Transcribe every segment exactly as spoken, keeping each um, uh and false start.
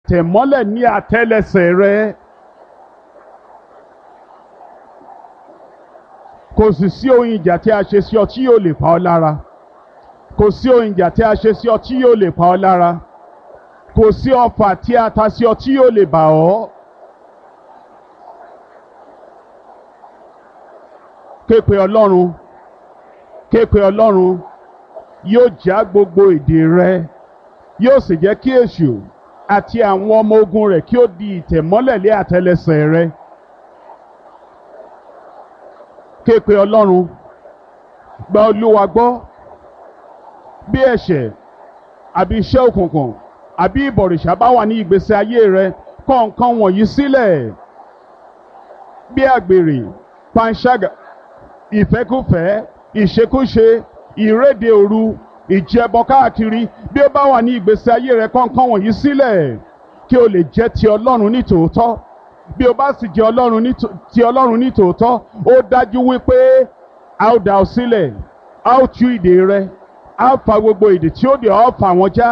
ìtẹ̀mọ́lẹ̀ ní àtẹ́lẹsẹ̀ rẹ. Kò sì sí ohun ìjà tí a ṣe sí ọ tí yóò lè pa ọ́ lára. Kò sí ohun ìjà tí a ṣe sí ọ tí yóò lè pa ọ́ lára. Kò sí ọfà tí a ta sí ọ tí yóò lè bà ọ́. Ké pe Ọlọ́run, ké pe Ọlọ́run, yóò já gbogbo ìdè rẹ, yóò sì jẹ́ kí èṣù àti àwọn ọmọ ogun rẹ̀ kí ó di ìtẹ̀mọ́lẹ̀ lé àtẹ́lẹsẹ̀ rẹ. Ké pe Ọlọ́run, gba Olúwa gbọ́. Bí ẹ̀ṣẹ̀ àbí iṣẹ́ òkùnkùn àbí ìbọ̀rìṣà bá wà ní ìgbésí ayé rẹ, kọ̀ nǹkan wọ̀nyí sílẹ̀. Bí àgbèrè, panṣágà, ìfẹ́kúfẹ̀ẹ́, ìṣekúṣe, ìréde òru, ìjẹbọ káàkiri, bí ó bá wà ní ìgbésí ayé rẹ, kọ̀ nǹkan wọ̀nyí sílẹ̀ kí o lè jẹ́ ti Ọlọ́run ní tòótọ́. Bí o bá sì jẹ́ Ọlọ́run ní ti Ọlọ́run ní tòótọ́, ó dájú wípé a ó dá ọ sílẹ̀, a ó tú ìdè rẹ, a ó fa gbogbo ìdè tí ó dè ọ́, fà wọ́n já.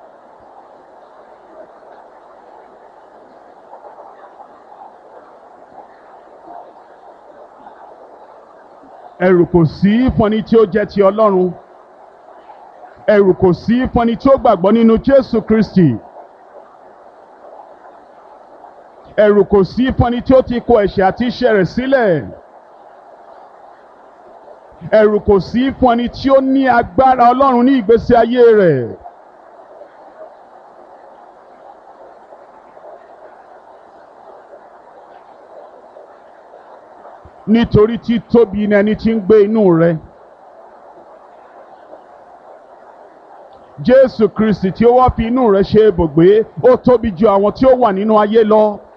Ẹ̀rù kò sí fún ẹni tí ó jẹ́ ti Ọlọ́run. Ẹ̀rù kò sí fún ẹni tí ó gbàgbọ́ nínú Jésù Kristi. Ẹ̀rù kò sí fún ẹni tí ó ti kọ ẹ̀ṣẹ̀ àti iṣẹ́ rẹ̀ sílẹ̀. Ẹ̀rù kò sí fún ẹni tí ó ní agbára Ọlọ́run ní ìgbésí ayé rẹ̀. Nítorí tí tóbi ni ẹni tí ń gbé inú rẹ. Jésù Kristi tí ó wá fi inú rẹ ṣe ibùgbé, ó tóbi ju àwọn tí ó wà nínú ayé lọ.